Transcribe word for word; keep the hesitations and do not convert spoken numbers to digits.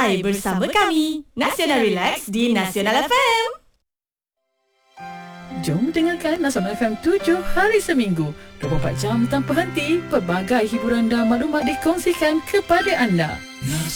Santai bersama kami, Nasional Relax di Nasional F M. Jom dengarkan Nasional F M tujuh hari seminggu, dua puluh empat jam tanpa henti. Pelbagai hiburan dan maklumat dikongsikan kepada anda.